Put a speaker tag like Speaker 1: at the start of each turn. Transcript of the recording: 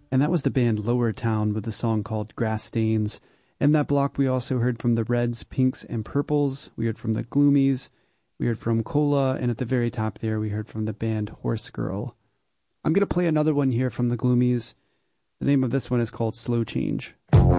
Speaker 1: And that was the band Lower Town with a song called Grass Stains. In that block, we also heard from the Reds, Pinks, and Purples. We heard from the Gloomies. We heard from Cola. And at the very top there, we heard from the band Horse Girl. I'm going to play another one here from the Gloomies. The name of this one is called Slow Change.